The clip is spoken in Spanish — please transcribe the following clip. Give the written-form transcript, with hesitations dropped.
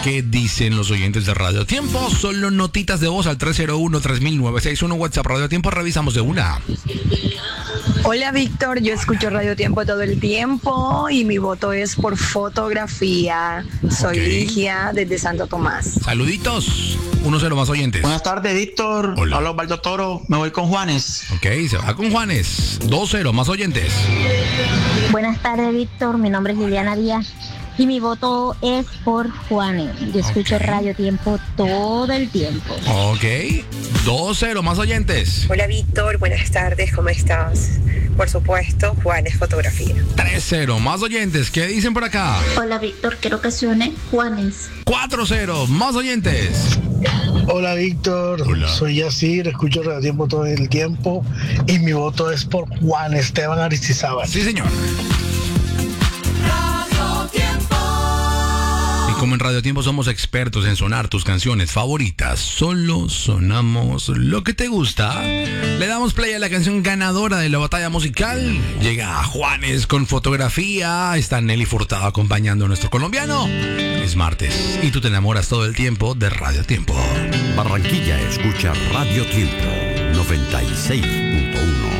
¿Qué dicen los oyentes de Radio Tiempo? Solo notitas de voz al 301-3000-961 WhatsApp Radio Tiempo. Revisamos de una. Hola Víctor, yo escucho Radio Tiempo todo el tiempo y mi voto es por fotografía. Soy Ligia desde Santo Tomás. Saluditos. 1-0 más oyentes. Buenas tardes, Víctor. Hola. Hola, Osvaldo Toro. Me voy con Juanes. Ok, se va con Juanes. 2-0 más oyentes. Buenas tardes, Víctor. Mi nombre es Liliana Díaz y mi voto es por Juanes. Yo escucho Radio Tiempo todo el tiempo. Ok, 2-0 más oyentes. Hola Víctor, buenas tardes, ¿cómo estás? Por supuesto, Juanes Fotografía. 3-0 más oyentes. ¿Qué dicen por acá? Hola Víctor, quiero que suene Juanes. 4-0 más oyentes. Hola Víctor, soy Yacir, escucho Radio Tiempo todo el tiempo y mi voto es por Juan Esteban Aristizábal. Sí, señor. Y como en Radio Tiempo somos expertos en sonar tus canciones favoritas, solo sonamos lo que te gusta. Le damos play a la canción ganadora de la batalla musical. Llega Juanes con fotografía. Está Nelly Furtado acompañando a nuestro colombiano. Es martes y tú te enamoras todo el tiempo de Radio Tiempo. Barranquilla escucha Radio Tiempo 96.1.